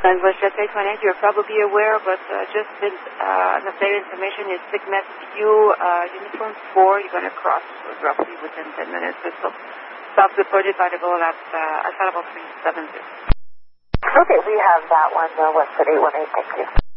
Southwest Jet 828, you're probably aware, but just an updated information is Sigmet U Uniform 4. You're going to cross roughly within 10 minutes or so. Self-reported variable at Alpha 370. Okay, we have that one, Westwood 818, thank you.